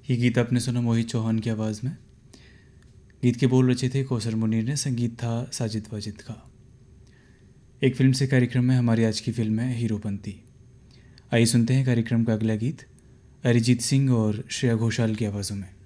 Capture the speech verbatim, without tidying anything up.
ये गीत आपने सुना मोहित चौहान की आवाज़ में। गीत के बोल रचे थे कौसर मुनीर ने, संगीत था साजिद वाजिद का। एक फिल्म से कार्यक्रम में हमारी आज की फिल्म है हीरोपंती। आइए सुनते हैं कार्यक्रम का अगला गीत अरिजीत सिंह और श्रेया घोषाल की आवाज़ों में।